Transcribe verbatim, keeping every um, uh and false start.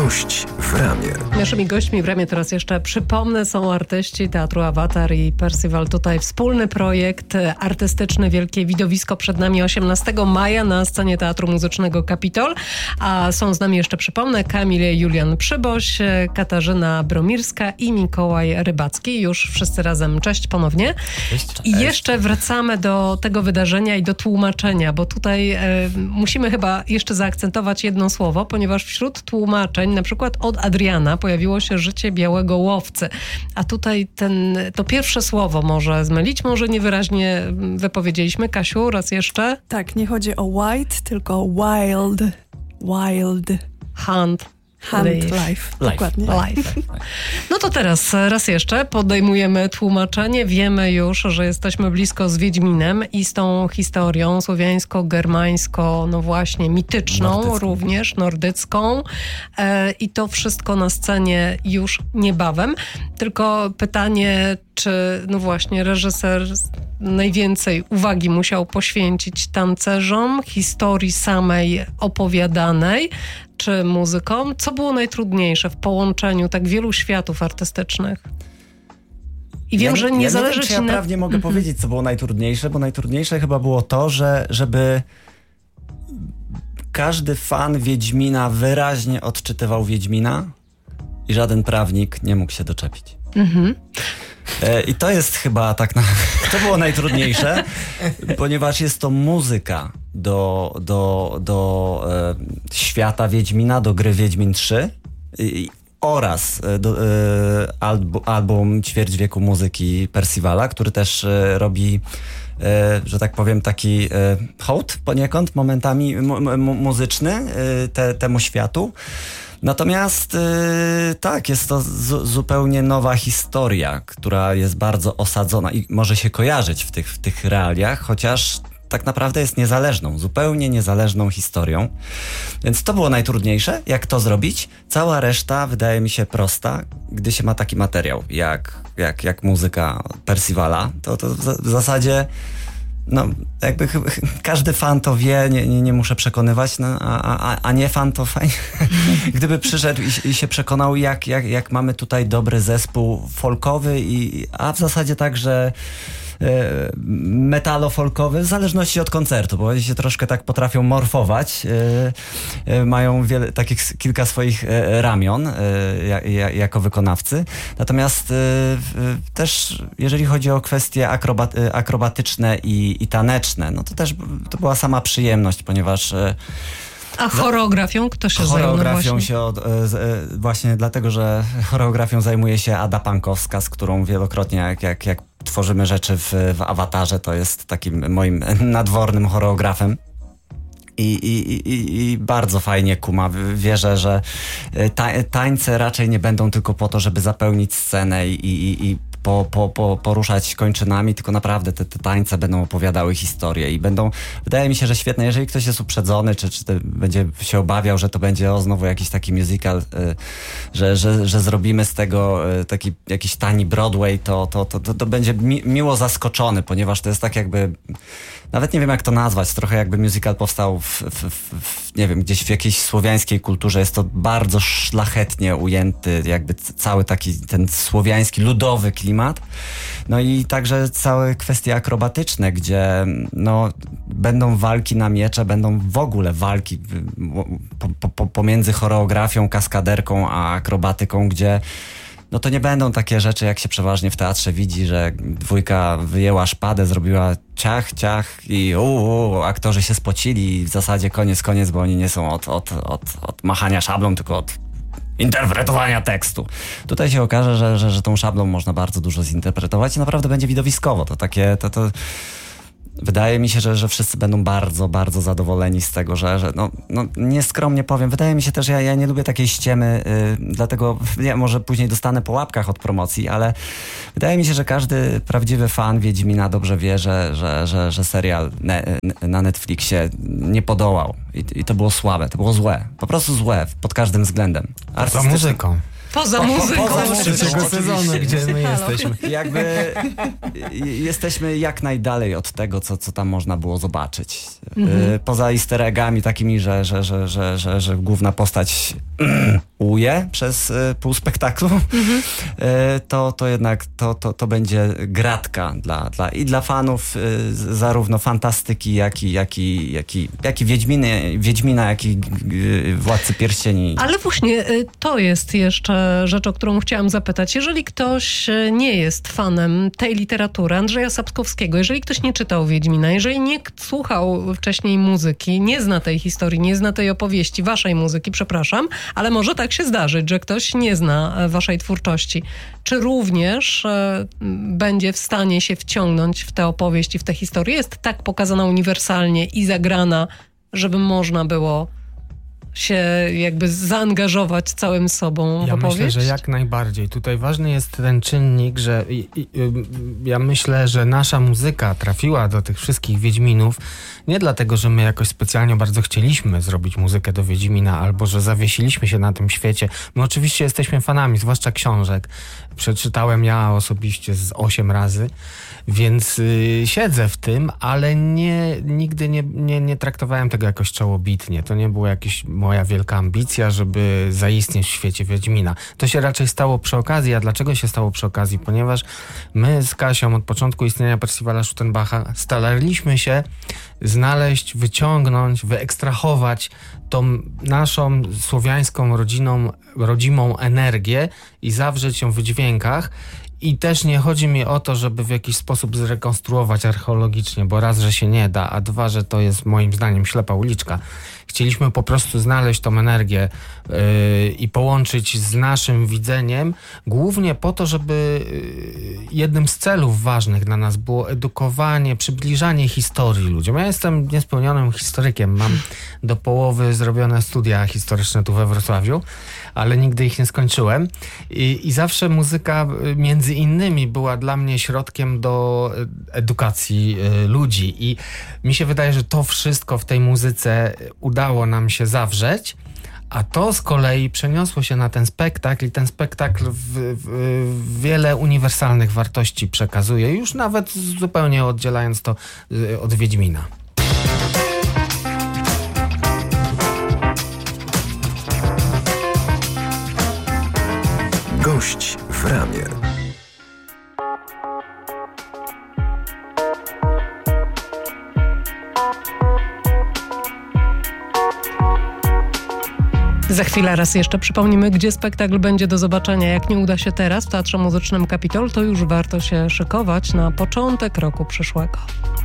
Gość w ramię. Naszymi gośćmi w ramię teraz jeszcze przypomnę są artyści Teatru Awatar i Percival. Tutaj wspólny projekt artystyczny, wielkie widowisko przed nami osiemnastego maja na scenie Teatru Muzycznego Kapitol. A są z nami jeszcze, przypomnę, Kamil Julian Przyboś, Katarzyna Bromirska i Mikołaj Rybacki. Już wszyscy razem. Cześć ponownie. Cześć, cześć. I jeszcze wracamy do tego wydarzenia i do tłumaczenia, bo tutaj e, musimy chyba jeszcze zaakcentować jedno słowo, ponieważ wśród tłumaczeń, na przykład od Adriana, pojawiło się Życie białego łowcy. A tutaj ten, to pierwsze słowo może zmylić, może niewyraźnie wypowiedzieliśmy. Kasiu, raz jeszcze? Tak, nie chodzi o white, tylko wild. Wild. Hunt. Hunt life. life. Life. Dokładnie. Life. No to teraz raz jeszcze podejmujemy tłumaczenie. Wiemy już, że jesteśmy blisko z Wiedźminem i z tą historią słowiańsko-germańsko, no właśnie mityczną, Nordycką. również nordycką. E, I to wszystko na scenie już niebawem. Tylko pytanie, czy no właśnie reżyser najwięcej uwagi musiał poświęcić tancerzom, historii samej opowiadanej, czy muzykom? Co było najtrudniejsze w połączeniu tak wielu światów artystycznych? I wiem, ja, że nie ja zależy nie wiem, czy ci ja na... prawnie mogę Mhm. powiedzieć, co było najtrudniejsze, bo najtrudniejsze chyba było to, że żeby każdy fan Wiedźmina wyraźnie odczytywał Wiedźmina i żaden prawnik nie mógł się doczepić. Mhm. E, I to jest chyba tak, na, to było najtrudniejsze, ponieważ jest to muzyka do, do, do e, świata Wiedźmina, do gry Wiedźmin trzy i, oraz do, e, albu, album Ćwierć wieku muzyki Percivala, który też e, robi, e, że tak powiem, taki e, hołd poniekąd momentami mu, mu, muzyczny e, te, temu światu. Natomiast yy, tak, jest to z, zupełnie nowa historia, która jest bardzo osadzona i może się kojarzyć w tych, w tych realiach, chociaż tak naprawdę jest niezależną, zupełnie niezależną historią. Więc to było najtrudniejsze, jak to zrobich. Cała reszta wydaje mi się prosta, gdy się ma taki materiał, jak, jak, jak muzyka Percivala. To, to w, w zasadzie... No, jakby ch- ch- każdy fan to wie, nie, nie, nie muszę przekonywać, no, a, a, a nie fan to fajnie. Gdyby przyszedł i, i się przekonał, jak, jak, jak mamy tutaj dobry zespół folkowy, i, a w zasadzie także e, metalo-folkowy, w zależności od koncertu, bo oni się troszkę tak potrafią morfować. E, e, mają wiele, takich kilka swoich e, ramion e, ja, jako wykonawcy. Natomiast e, też, jeżeli chodzi o kwestie akrobat, akrobatyczne i i taneczne, no to też to była sama przyjemność, ponieważ... A choreografią kto się zajął? Choreografią No się od, właśnie dlatego, że choreografią zajmuje się Ada Pankowska, z którą wielokrotnie jak, jak, jak tworzymy rzeczy w, w Awatarze, to jest takim moim nadwornym choreografem. I, i, i, I bardzo fajnie kuma. Wierzę, że ta, tańce raczej nie będą tylko po to, żeby zapełnić scenę i, i, i Po, po, po, poruszać kończynami, tylko naprawdę te, te tańce będą opowiadały historię i będą, wydaje mi się, że świetne. Jeżeli ktoś jest uprzedzony, czy, czy będzie się obawiał, że to będzie o, znowu jakiś taki musical, y, że, że, że zrobimy z tego y, taki jakiś tani Broadway, to, to, to, to, to będzie mi, miło zaskoczony, ponieważ to jest tak jakby, nawet nie wiem jak to nazwać, trochę jakby musical powstał w, w, w, w nie wiem, gdzieś w jakiejś słowiańskiej kulturze. Jest to bardzo szlachetnie ujęty, jakby cały taki ten słowiański, ludowy klimat. No i także całe kwestie akrobatyczne, gdzie no, będą walki na miecze, będą w ogóle walki po, po, pomiędzy choreografią, kaskaderką a akrobatyką, gdzie no to nie będą takie rzeczy, jak się przeważnie w teatrze widzi, że dwójka wyjęła szpadę, zrobiła ciach, ciach i uu, aktorzy się spocili i w zasadzie koniec, koniec, bo oni nie są od, od, od, od machania szablą, tylko od interpretowania tekstu. Tutaj się okaże, że, że, że tą szablą można bardzo dużo zinterpretować i naprawdę będzie widowiskowo. To takie, to, to wydaje mi się, że, że wszyscy będą bardzo, bardzo zadowoleni z tego, że, że no, no nieskromnie powiem, wydaje mi się też, że ja, ja nie lubię takiej ściemy, yy, dlatego ja może później dostanę po łapkach od promocji, ale wydaje mi się, że każdy prawdziwy fan Wiedźmina dobrze wie, że, że, że, że serial ne, na Netflixie nie podołał I, i to było słabe, to było złe, po prostu złe pod każdym względem. Poza muzyką. Poza muzyką. Poza muzyką. Trzeciego sezonu, gdzie my jesteśmy. Jakby jesteśmy jak najdalej od tego, co, co tam można było zobaczyć. Mhm. Poza easter eggami takimi, że, że, że, że, że, że główna postać uje przez y, pół spektaklu, mhm. y, to, to jednak to, to, to będzie gratka dla, dla, i dla fanów y, zarówno fantastyki, jak i, jak i, jak i, jak i Wiedźminy, Wiedźmina, jak i y, Władcy Pierścieni. Ale właśnie y, to jest jeszcze rzecz, o którą chciałam zapytać. Jeżeli ktoś nie jest fanem tej literatury Andrzeja Sapkowskiego, jeżeli ktoś nie czytał Wiedźmina, jeżeli nie słuchał wcześniej muzyki, nie zna tej historii, nie zna tej opowieści, waszej muzyki, przepraszam, ale może tak się zdarzyć, że ktoś nie zna waszej twórczości. Czy również e, będzie w stanie się wciągnąć w tę opowieść i w tę historię? Jest tak pokazana uniwersalnie i zagrana, żeby można było się jakby zaangażować całym sobą w ja opowieść? Myślę, że jak najbardziej. Tutaj ważny jest ten czynnik, że i, i, ja myślę, że nasza muzyka trafiła do tych wszystkich Wiedźminów nie dlatego, że my jakoś specjalnie bardzo chcieliśmy zrobić muzykę do Wiedźmina, albo że zawiesiliśmy się na tym świecie. My oczywiście jesteśmy fanami, zwłaszcza książek. Przeczytałem ja osobiście z osiem razy, więc y, siedzę w tym, ale nie, nigdy nie, nie, nie traktowałem tego jakoś czołobitnie. To nie była jakaś moja wielka ambicja, żeby zaistnieć w świecie Wiedźmina. To się raczej stało przy okazji. A dlaczego się stało przy okazji? Ponieważ my z Kasią od początku istnienia Percivala Schuttenbacha staraliśmy się znaleźć, wyciągnąć, wyekstrahować tą naszą słowiańską rodziną, rodzimą energię i zawrzeć ją w dźwiękach. I też nie chodzi mi o to, żeby w jakiś sposób zrekonstruować archeologicznie, bo raz, że się nie da, a dwa, że to jest moim zdaniem ślepa uliczka. Chcieliśmy po prostu znaleźć tą energię yy, i połączyć z naszym widzeniem, głównie po to, żeby yy, jednym z celów ważnych dla nas było edukowanie, przybliżanie historii ludziom. Ja jestem niespełnionym historykiem, mam do połowy zrobione studia historyczne tu we Wrocławiu, ale nigdy ich nie skończyłem. I, i zawsze muzyka między innymi była dla mnie środkiem do edukacji y, ludzi. I mi się wydaje, że to wszystko w tej muzyce udało nam się zawrzeć, a to z kolei przeniosło się na ten spektakl i ten spektakl w, w, w wiele uniwersalnych wartości przekazuje, już nawet zupełnie oddzielając to y, od Wiedźmina. Gość w ramie. Za chwilę raz jeszcze przypomnimy, gdzie spektakl będzie do zobaczenia. Jak nie uda się teraz w Teatrze Muzycznym Kapitol, to już warto się szykować na początek roku przyszłego.